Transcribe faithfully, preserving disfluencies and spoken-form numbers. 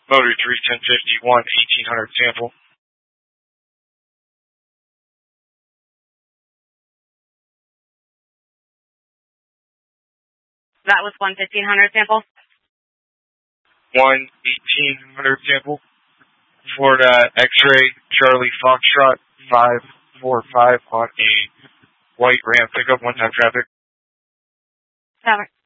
Motor three ten fifty-one, eighteen hundred sample. That was one fifteen hundred sample? One eighteen hundred sample. Florida X-ray, Charlie Foxtrot, five four five on a white Ram pickup, one-time traffic. Got it.